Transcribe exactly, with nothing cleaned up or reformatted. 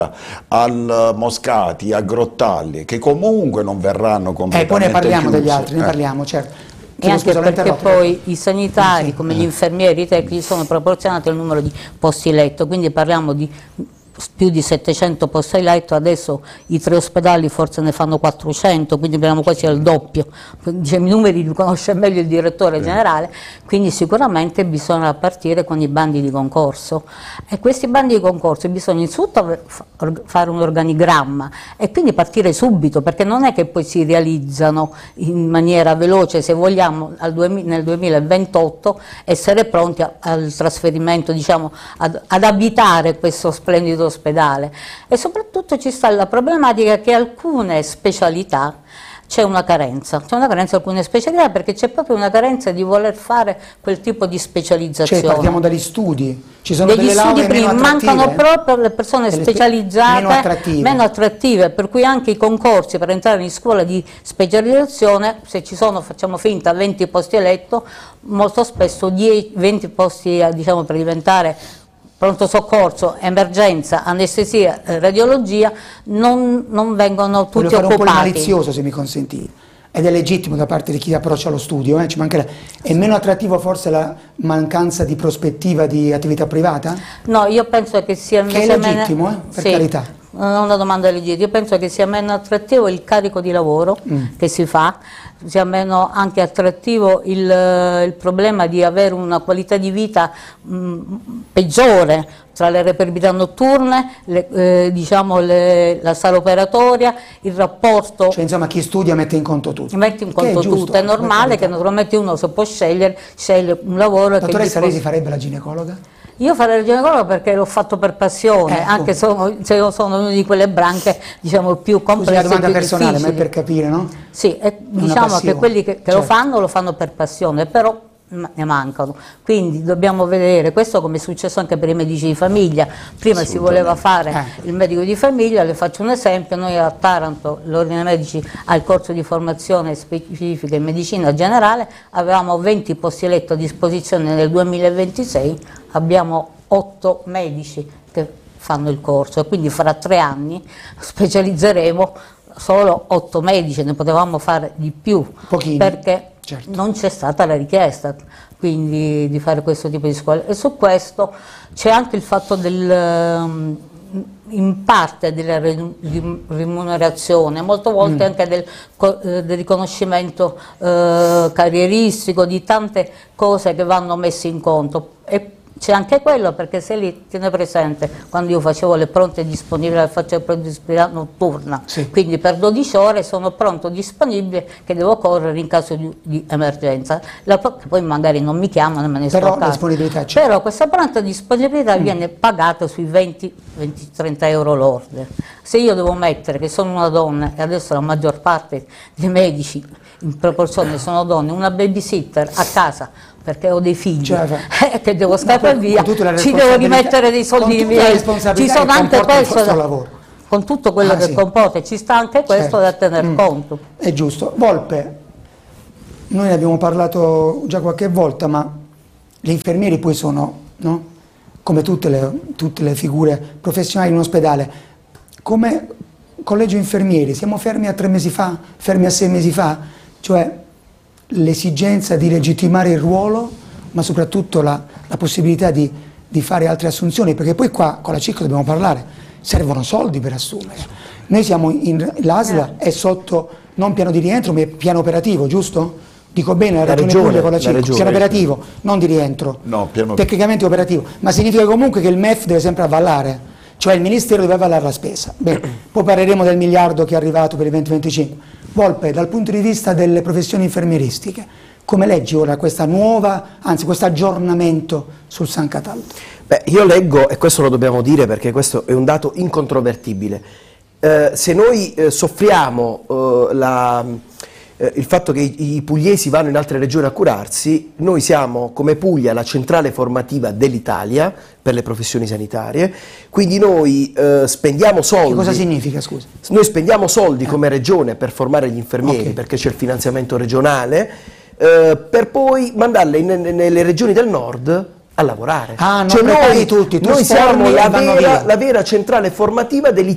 al Moscati, a Grottalli, che comunque non verranno completamente Eh, poi ne parliamo chiusi. degli altri, ne Eh. parliamo, certo. E Chiedo anche scusa, perché poi i sanitari, Sì. come gli infermieri, i tecnici, sono proporzionati al numero di posti letto, quindi parliamo di più di settecento posti letto, adesso i tre ospedali forse ne fanno quattrocento, quindi abbiamo quasi il doppio, diciamo, i numeri li conosce meglio il direttore sì. generale, quindi sicuramente bisogna partire con i bandi di concorso, e questi bandi di concorso bisogna innanzitutto fare un organigramma e quindi partire subito, perché non è che poi si realizzano in maniera veloce, se vogliamo al nel duemilaventotto essere pronti al trasferimento, diciamo, ad, ad abitare questo splendido ospedale. E soprattutto ci sta la problematica che alcune specialità c'è una carenza, c'è una carenza in alcune specialità, perché c'è proprio una carenza di voler fare quel tipo di specializzazione. Cioè parliamo dagli studi, ci sono degli delle studi lauree prima, meno mancano proprio le persone Delle specializzate, meno attrattive. meno attrattive, per cui anche i concorsi per entrare in scuola di specializzazione, se ci sono, facciamo finta, venti posti a letto, molto spesso dieci, venti posti, diciamo, per diventare pronto soccorso, emergenza, anestesia, eh, radiologia, non, non vengono tutti Voglio fare occupati. un po' il malizioso, se mi consentite, ed è legittimo da parte di chi approccia allo studio, eh? Ci mancherà. È meno attrattivo forse la mancanza di prospettiva di attività privata? No, io penso che sia Che è invece legittimo, meno, eh? Per sì, carità. una domanda legittima. Io penso che sia meno attrattivo il carico di lavoro mm. che si fa, sia meno anche attrattivo il, il problema di avere una qualità di vita mh, peggiore tra le reperibilità notturne, le, eh, diciamo le, la sala operatoria, il rapporto. Cioè insomma chi studia mette in conto tutto. Mette in conto è giusto, tutto, è normale che naturalmente uno se può scegliere, sceglie un lavoro. Dottoressa, che lei si farebbe la ginecologa? Io farei il ginecologo perché l'ho fatto per passione, eh, anche se sono, se io sono una di quelle branche, diciamo, più complesse. Scusi, una domanda più personale, difficili. ma è per capire, no? Sì, e diciamo passione. che quelli che, che certo. lo fanno, lo fanno per passione, però ne mancano, quindi dobbiamo vedere questo, come è successo anche per i medici di famiglia. Prima si voleva fare eh. il medico di famiglia, le faccio un esempio: noi a Taranto l'ordine medici ha il corso di formazione specifica in medicina generale, avevamo venti posti letto a disposizione nel duemilaventisei, abbiamo otto medici che fanno il corso, e quindi fra tre anni specializzeremo solo otto medici, ne potevamo fare di più. Pochini. Perché certo. non c'è stata la richiesta quindi di fare questo tipo di scuole, e su questo c'è anche il fatto del in parte della rimunerazione, molte volte mm. anche del, del riconoscimento eh, carrieristico, di tante cose che vanno messe in conto. E c'è anche quello, perché se lì tiene presente, quando io facevo le pronte disponibili, faccio le pronte disponibili notturna, sì. quindi per dodici ore sono pronto disponibile, che devo correre in caso di, di emergenza, la, poi magari non mi chiamano e me ne sto a casa. Però questa pronta disponibilità mm. viene pagata sui venti trenta euro lorde. Se io devo mettere che sono una donna, e adesso la maggior parte dei medici in proporzione sono donne, una babysitter a casa perché ho dei figli, cioè, eh, che devo scappare no, via, ci devo rimettere dei soldini miei, ci sono anche questo, da, con tutto quello ah, che sì. comporta, ci sta anche questo certo. da tener mm. conto. È giusto. Volpe, noi ne abbiamo parlato già qualche volta, ma gli infermieri poi sono, no? come tutte le, tutte le figure professionali in un ospedale. Come collegio infermieri siamo fermi a tre mesi fa, fermi a sei mesi fa, cioè l'esigenza di legittimare il ruolo, ma soprattutto la, la possibilità di, di fare altre assunzioni, perché poi qua con la C I C dobbiamo parlare, servono soldi per assumere. Noi siamo in, l'A S L A è sotto non piano di rientro, ma piano operativo, giusto? Dico bene, la, la regione, regione Puglia con la C I C, piano operativo, non di rientro, no, piano... tecnicamente operativo, ma significa comunque che il M E F deve sempre avvallare, cioè il Ministero deve avvallare la spesa. Bene, poi parleremo del miliardo che è arrivato per il duemilaventicinque. Volpe, dal punto di vista delle professioni infermieristiche, come leggi ora questa nuova, anzi questo aggiornamento sul San Cataldo? Beh, io leggo, e questo lo dobbiamo dire perché questo è un dato incontrovertibile, eh, se noi eh, soffriamo eh, la, eh, il fatto che i, i pugliesi vanno in altre regioni a curarsi, noi siamo come Puglia la centrale formativa dell'Italia per le professioni sanitarie, quindi noi eh, spendiamo soldi. Che cosa significa, scusa? Noi spendiamo soldi eh. come regione per formare gli infermieri, okay. perché c'è il finanziamento regionale, eh, per poi mandarle in, nelle regioni del nord a lavorare. Ah, non cioè prepari noi, tutti, tu noi siamo sforni la e vanno vera, via. la vera centrale formativa dell'Italia.